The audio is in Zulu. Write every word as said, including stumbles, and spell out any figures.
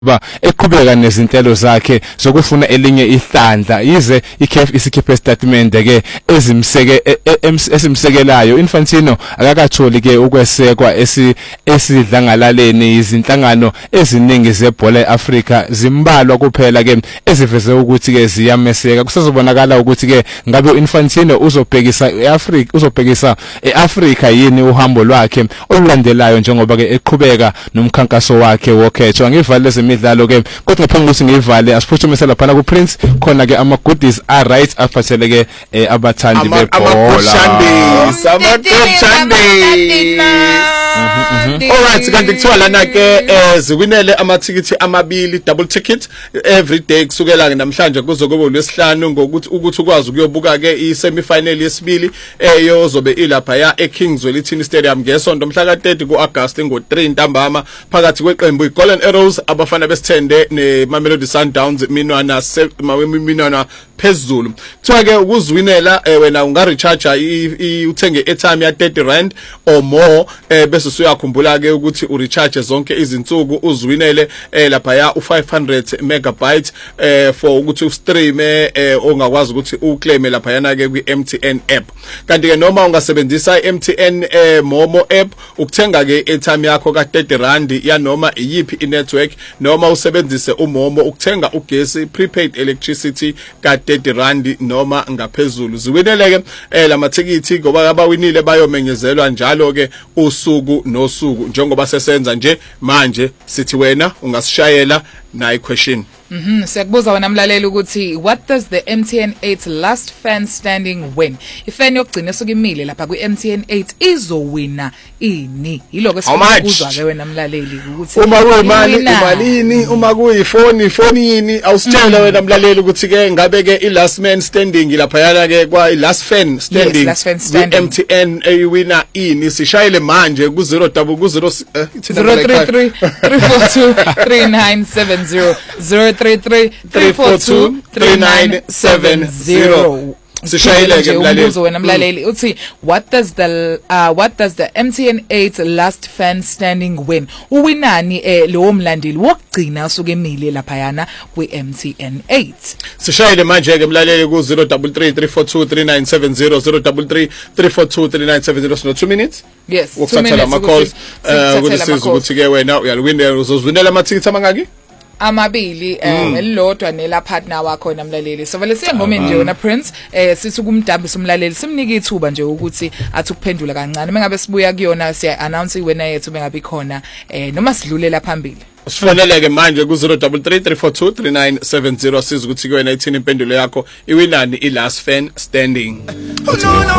ba eqhubeka nezinhlelo zakhe zokufuna elinye ihlandla yize I-C A F isikhiphe statement ke ezimseke esimsekelayo. Infantino akakatholi ke ukwesekwa esi esidlangalaleni izinhlangano eziningi zebhola eAfrika zimbalwa kuphela ke eziveze ukuthi ke ziyameseka. Kusazobonakala ukuthi ke ngabe Infantino uzobhekisa eAfrika uzobhekisa eAfrika yini uhambo lwakhe olulandelayo njengoba ke eqhubeka nomkhankaso wakhe wokhetho. Ngivale imidlalo ke kodwa ngaphambi kokuthi ngivale asiphuthumise lapha ku Prince khona ke ama goodies are right aphathele ke abathandi bebhola. Alright, kanti kuthiwa lana ke ziwinele amathikithi amabili double ticket every day kusukela namhlanje kuzokuba uLwesihlanu ngokuthi ukuthi ukwazi ukuyobuka ke i-semi final yesibili eyozobe ilapha ya eKingswell Ithini Stadium ngesonto mhla ka thirty kuAugust ngo three ntambama phakathi kweqembu iGolden Arrows abafana besithende neMamelodi Sundowns minwana minwana phezulu. Kuthiwa ke ukuziwinela wena unga recharge uthenge airtime ya thirty rand or more bese usuyakhumbula ke ukuthi u recharge zonke izinsuku uziwinele lapha ya u five hundred megabytes for ukuthi ustream ongakwazi ukuthi uclaim lapha yana ke kwi-M T N app. Kanti ke noma ungasebenzisa i-M T N Momo app ukuthenga ke airtime yakho ka thirty rand ya noma iyipi inetwork noma usebenzise uMomo ukuthenga ugesi prepaid electricity ka thirty rand noma ngaphezulu. Ziwinele ke lamathikithi ngoba abawinile bayomenyezelwa njalo ke usuku nosuku njengoba sesenza nje manje sithi wena ungasishayela na question. Mhm siyakubuza wena mlaleli ukuthi what does the M T N eight last fan standing win? Ifan yokugcina sokimile lapha ku M T N eight izowina ini? Yiloko esifuna ke wena mlaleli ukuthi uma kuyimali imalini uma kuyifoni ifonini awusitshela wena mlaleli ukuthi ke ngabe ke I last man standing lapha yana ke kwa I last fan standing M T N eyiwina ini? Sishayele manje ku zero double ku zero zero three three three four two three nine seven zero zero three three three four two three nine seven zero. Sishayeleke mlaleli wena mlaleli uthi what does the uh, what does the M T N eight last fan standing win? Uwinani eh lo mlandeli wokugcina usuke emile lapha yana kwi M T N eight. Sishayele manje ke mlaleli ku zero three three three four two three nine seven zero zero three three three four two three nine seven zero. So two minutes. Yes, two minutes ama calls ukuthi siza ukuthi ke wena uyalwinela uzozwinela amathikithi amangaki? Amabili eh elilodwa nela partner wakho namlaleli. So vele siyengome nje wena Prince eh sithi kumdambi somlaleli simnike ithuba nje ukuthi athi ukuphendula kancane mengabe sibuya kuyona siya announce iwena yethu bengabe khona eh noma sidlulela phambili. Sifoneleke manje ku zero three three three four two three nine seven zero siza ukuthi kuwena ithini impendulo yakho iwinani I last fan standing.